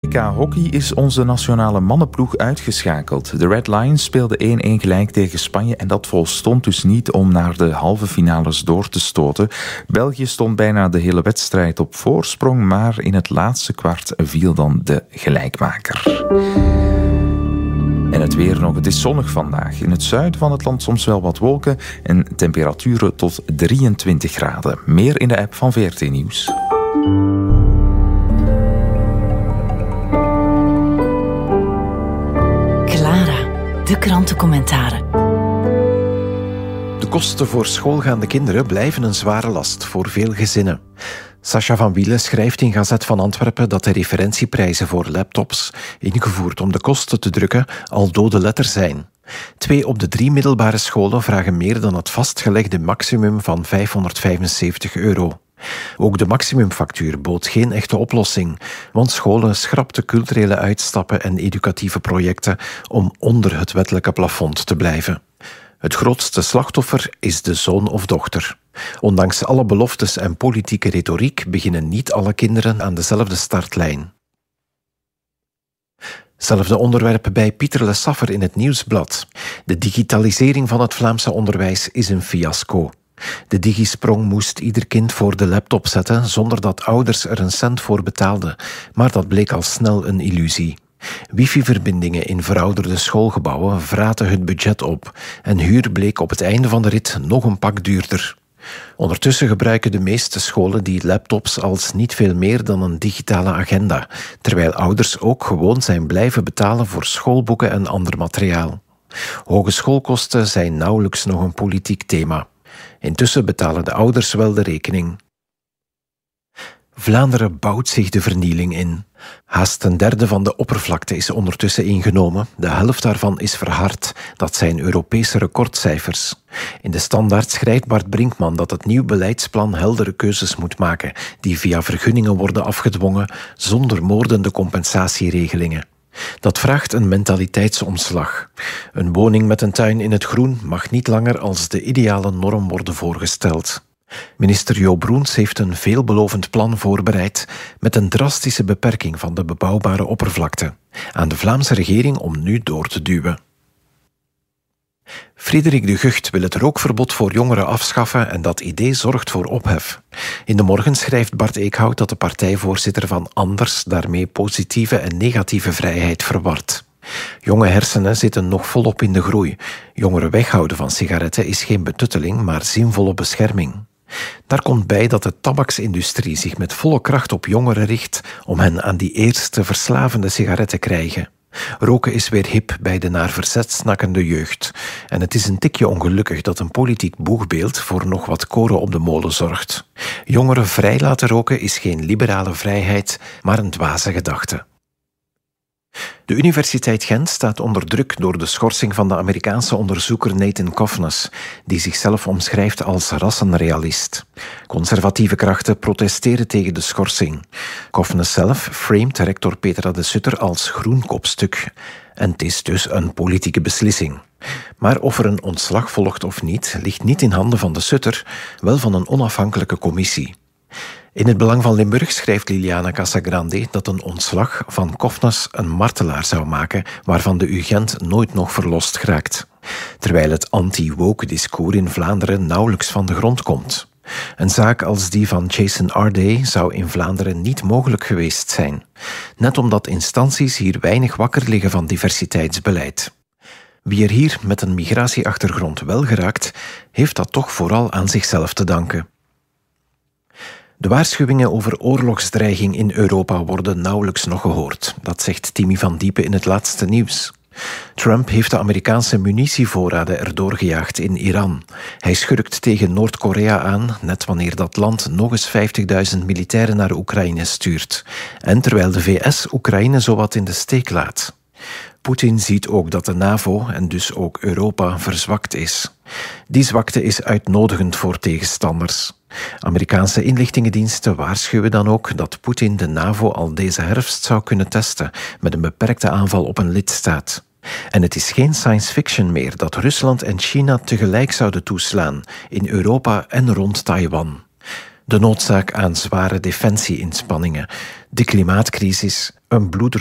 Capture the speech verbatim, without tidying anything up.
K hockey is onze nationale mannenploeg uitgeschakeld. De Red Lions speelden één-één gelijk tegen Spanje en dat volstond dus niet om naar de halve finales door te stoten. België stond bijna de hele wedstrijd op voorsprong, maar in het laatste kwart viel dan de gelijkmaker. En het weer nog. Het is zonnig vandaag. In het zuiden van het land soms wel wat wolken en temperaturen tot drieëntwintig graden. Meer in de app van V R T Nieuws. Clara, de krantencommentaren. De kosten voor schoolgaande kinderen blijven een zware last voor veel gezinnen. Sascha van Wielen schrijft in Gazet van Antwerpen dat de referentieprijzen voor laptops, ingevoerd om de kosten te drukken, al dode letter zijn. Twee op de drie middelbare scholen vragen meer dan het vastgelegde maximum van vijfhonderdvijfenzeventig euro. Ook de maximumfactuur bood geen echte oplossing, want scholen schrapten culturele uitstappen en educatieve projecten om onder het wettelijke plafond te blijven. Het grootste slachtoffer is de zoon of dochter. Ondanks alle beloftes en politieke retoriek beginnen niet alle kinderen aan dezelfde startlijn. Zelfde onderwerp bij Pieter Le Saffer in het Nieuwsblad. De digitalisering van het Vlaamse onderwijs is een fiasco. De digisprong moest ieder kind voor de laptop zetten zonder dat ouders er een cent voor betaalden, maar dat bleek al snel een illusie. Wifi-verbindingen in verouderde schoolgebouwen vraten het budget op en huur bleek op het einde van de rit nog een pak duurder. Ondertussen gebruiken de meeste scholen die laptops als niet veel meer dan een digitale agenda, terwijl ouders ook gewoon zijn blijven betalen voor schoolboeken en ander materiaal. Hoge schoolkosten zijn nauwelijks nog een politiek thema. Intussen betalen de ouders wel de rekening. Vlaanderen bouwt zich de vernieling in. Haast een derde van de oppervlakte is ondertussen ingenomen. De helft daarvan is verhard. Dat zijn Europese recordcijfers. In de Standaard schrijft Bart Brinkman dat het nieuw beleidsplan heldere keuzes moet maken, die via vergunningen worden afgedwongen, zonder moordende compensatieregelingen. Dat vraagt een mentaliteitsomslag. Een woning met een tuin in het groen mag niet langer als de ideale norm worden voorgesteld. Minister Jo Broens heeft een veelbelovend plan voorbereid met een drastische beperking van de bebouwbare oppervlakte. Aan de Vlaamse regering om nu door te duwen. Frederik de Gucht wil het rookverbod voor jongeren afschaffen en dat idee zorgt voor ophef. In de Morgen schrijft Bart Eekhout dat de partijvoorzitter van Anders daarmee positieve en negatieve vrijheid verwart. Jonge hersenen zitten nog volop in de groei. Jongeren weghouden van sigaretten is geen betutteling, maar zinvolle bescherming. Daar komt bij dat de tabaksindustrie zich met volle kracht op jongeren richt om hen aan die eerste verslavende sigaret te krijgen. Roken is weer hip bij de naar verzet snakkende jeugd. En het is een tikje ongelukkig dat een politiek boegbeeld voor nog wat koren op de molen zorgt. Jongeren vrij laten roken is geen liberale vrijheid, maar een dwaze gedachte. De Universiteit Gent staat onder druk door de schorsing van de Amerikaanse onderzoeker Nathan Kovnes, die zichzelf omschrijft als rassenrealist. Conservatieve krachten protesteren tegen de schorsing. Kovnes zelf framet rector Petra de Sutter als groen kopstuk. En het is dus een politieke beslissing. Maar of er een ontslag volgt of niet, ligt niet in handen van de Sutter, wel van een onafhankelijke commissie. In het Belang van Limburg schrijft Liliana Casagrande dat een ontslag van Kovnes een martelaar zou maken, waarvan de U Gent nooit nog verlost geraakt. Terwijl het anti-woke discours in Vlaanderen nauwelijks van de grond komt. Een zaak als die van Jason Arday zou in Vlaanderen niet mogelijk geweest zijn. Net omdat instanties hier weinig wakker liggen van diversiteitsbeleid. Wie er hier met een migratieachtergrond wel geraakt, heeft dat toch vooral aan zichzelf te danken. De waarschuwingen over oorlogsdreiging in Europa worden nauwelijks nog gehoord. Dat zegt Timmy van Diepen in het laatste nieuws. Trump heeft de Amerikaanse munitievoorraden erdoor gejaagd in Iran. Hij schurkt tegen Noord-Korea aan, net wanneer dat land nog eens vijftigduizend militairen naar Oekraïne stuurt. En terwijl de V S Oekraïne zowat in de steek laat. Poetin ziet ook dat de NAVO en dus ook Europa verzwakt is. Die zwakte is uitnodigend voor tegenstanders. Amerikaanse inlichtingendiensten waarschuwen dan ook dat Poetin de NAVO al deze herfst zou kunnen testen met een beperkte aanval op een lidstaat. En het is geen science fiction meer dat Rusland en China tegelijk zouden toeslaan in Europa en rond Taiwan. De noodzaak aan zware defensie-inspanningen, de klimaatcrisis, een bloed